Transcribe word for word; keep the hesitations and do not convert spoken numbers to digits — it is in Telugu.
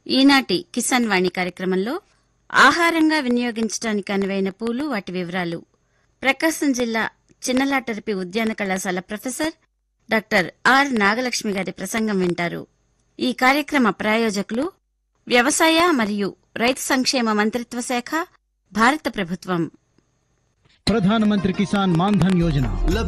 ఈనాటి కిసాన్ వాణి కార్యక్రమంలో ఆహారంగా వినియోగించడానికి అనువైన పూలు, వాటి వివరాలు ప్రకాశం జిల్లా చిన్నలాటరిపి ఉద్యాన కళాశాల ప్రొఫెసర్ డాక్టర్ ఆర్ నాగలక్ష్మి గారి ప్రసంగం వింటారు. ఈ కార్యక్రమ ప్రాయోజకులు వ్యవసాయ మరియు రైతు సంక్షేమ మంత్రిత్వ శాఖ, భారత ప్రభుత్వం. ప్రధానమంత్రి కిసాన్ మాన్ ధన్ యోజన.